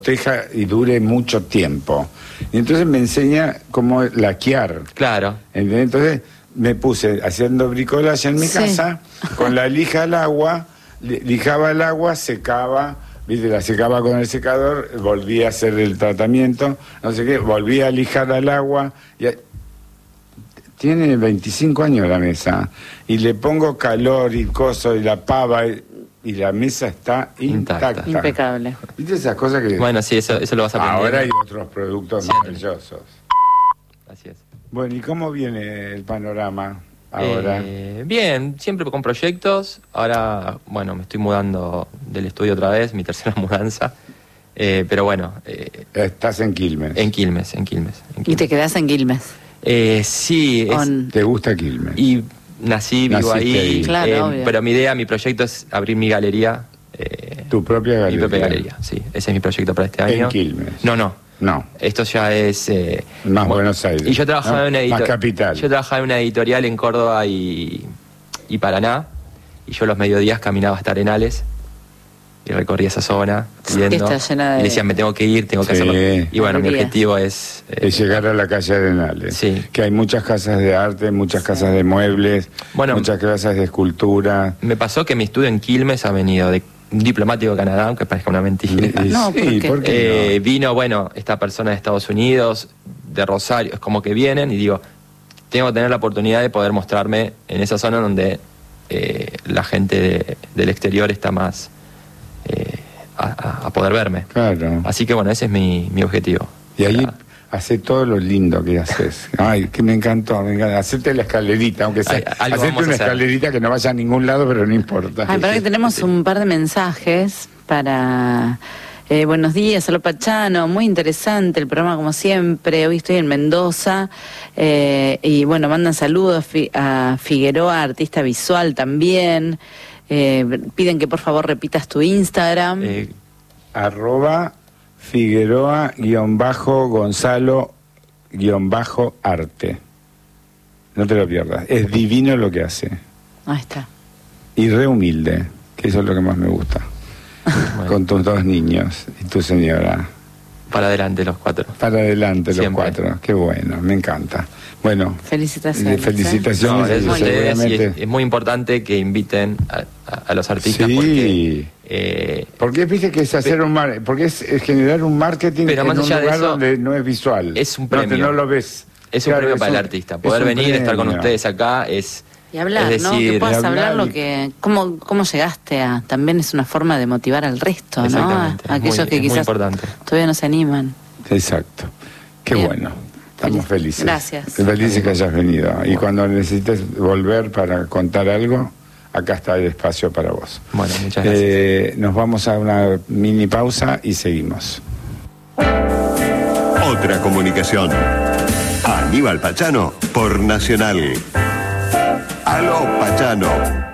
proteja y dure mucho tiempo. Y entonces me enseña cómo laquear. Claro. Entonces me puse haciendo bricolaje en mi casa, con la lija al agua, lijaba el agua, secaba, ¿viste? La secaba con el secador, volvía a hacer el tratamiento, no sé qué, volvía a lijar al agua. Tiene 25 años la mesa, y le pongo calor y coso y la pava, y la mesa está intacta. Impecable. ¿Viste esas cosas que...? Bueno, sí, eso lo vas a aprender. Ahora hay otros productos maravillosos. Así es. Bueno, ¿y cómo viene el panorama ahora? Bien, siempre con proyectos. Ahora, bueno, me estoy mudando del estudio otra vez, mi tercera mudanza. Pero bueno... Estás en Quilmes. En Quilmes. ¿Y te quedás en Quilmes? Sí. ¿Te gusta Quilmes? Y vivo ahí. Claro, obvio. Pero mi proyecto es abrir mi galería. ¿Tu propia galería? Mi propia galería, sí. Ese es mi proyecto para este año. ¿En Quilmes? No. Esto ya es... más Buenos Aires. Y yo trabajaba en una más capital. Yo trabajaba en una editorial en Córdoba y Paraná. Y yo los mediodías caminaba hasta Arenales. Y recorría esa zona viendo. Y decían, me tengo que ir, tengo que hacerlo. Y bueno, mi objetivo es llegar a la calle Arenales. Sí. Que hay muchas casas de arte, muchas casas de muebles, muchas casas de escultura. Me pasó que mi estudio en Quilmes ha venido de un diplomático de Canadá, aunque parezca una mentira. No, ¿por qué no? Vino, esta persona de Estados Unidos, de Rosario, es como que vienen y digo, tengo que tener la oportunidad de poder mostrarme en esa zona donde la gente del exterior está más a poder verme. Claro. Así que bueno, ese es mi objetivo. Y ahí hace todo lo lindo que haces. Ay, que me encantó. Hacete la escalerita, aunque sea. Hacete una escalerita que no vaya a ningún lado, pero no importa. Ay, pero que tenemos un par de mensajes para... buenos días, Aló Pachano, muy interesante el programa como siempre. Hoy estoy en Mendoza y bueno, mandan saludos a Figueroa, artista visual también. Piden que por favor repitas tu Instagram. @Figueroa_Gonzalo_arte. No te lo pierdas. Es divino lo que hace. Ahí está. Y re humilde, que eso es lo que más me gusta. Bueno. Con tus dos niños y tu señora. Para adelante los cuatro. Para adelante los cuatro. Qué bueno, me encanta. Bueno, felicitaciones. Felicitaciones. No, es muy importante que inviten a los artistas. Sí. Porque viste que es hacer porque es generar un marketing en un lugar donde no es visual. Es un premio. No lo ves. Es un premio para el artista. Poder venir, estar con ustedes acá es... Y hablar, es decir, ¿no? Que puedas hablar lo que... ¿Cómo llegaste a...? También es una forma de motivar al resto, ¿no? A aquellos que quizás todavía no se animan. Exacto. Qué bueno. Estamos felices. Gracias. Felices que hayas venido. Y cuando necesites volver para contar algo, acá está el espacio para vos. Bueno, muchas gracias. Nos vamos a una mini pausa y seguimos. Otra comunicación. Aníbal Pachano por Nacional. Aló Pachano.